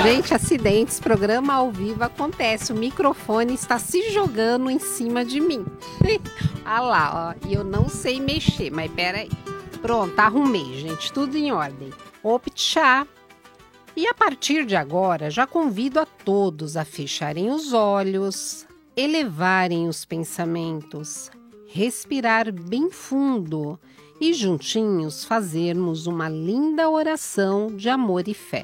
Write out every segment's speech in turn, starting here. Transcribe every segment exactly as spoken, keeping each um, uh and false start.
Gente, acidentes, programa ao vivo acontece. O microfone está se jogando em cima de mim. Ah lá, ó. E eu não sei mexer, mas peraí. Pronto, arrumei, gente. Tudo em ordem. Optchá. E a partir de agora, já convido a todos a fecharem os olhos, elevarem os pensamentos, respirar bem fundo e juntinhos fazermos uma linda oração de amor e fé.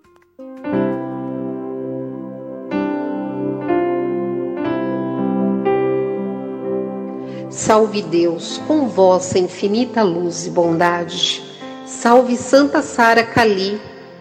Salve Deus, com vossa infinita luz e bondade. Salve Santa Sara Kali.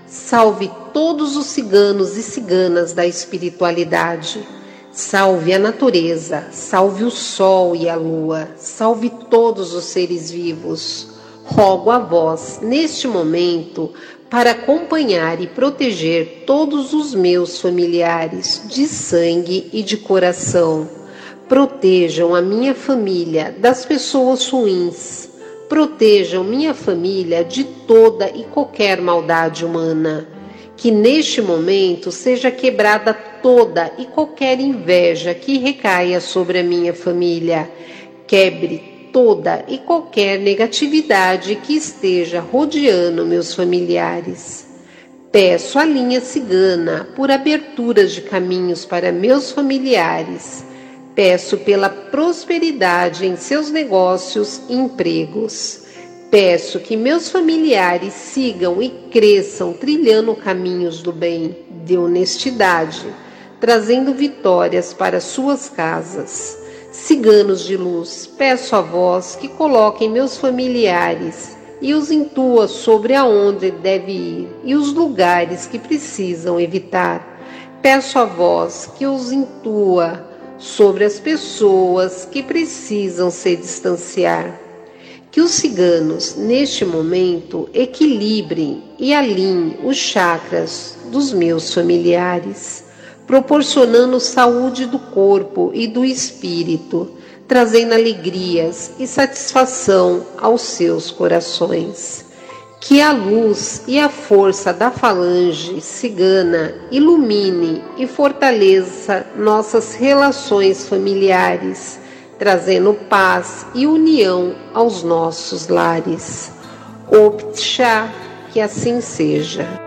Salve todos os ciganos e ciganas da espiritualidade. Salve a natureza, salve o sol e a lua, salve todos os seres vivos. Rogo a vós, neste momento, para acompanhar e proteger todos os meus familiares de sangue e de coração. Protejam a minha família das pessoas ruins. Protejam minha família de toda e qualquer maldade humana. Que neste momento seja quebrada toda e qualquer inveja que recaia sobre a minha família. Quebre toda e qualquer negatividade que esteja rodeando meus familiares. Peço à linha cigana por aberturas de caminhos para meus familiares. Peço pela prosperidade em seus negócios e empregos. Peço que meus familiares sigam e cresçam trilhando caminhos do bem, de honestidade, trazendo vitórias para suas casas. Ciganos de luz, peço a vós que coloquem meus familiares e os intua sobre aonde deve ir e os lugares que precisam evitar. Peço a vós que os intua sobre as pessoas que precisam se distanciar. Que os ciganos, neste momento, equilibrem e alinhem os chakras dos meus familiares, proporcionando saúde do corpo e do espírito, trazendo alegrias e satisfação aos seus corações. Que a luz e a força da falange cigana ilumine e fortaleça nossas relações familiares, trazendo paz e união aos nossos lares. Optchá, que assim seja.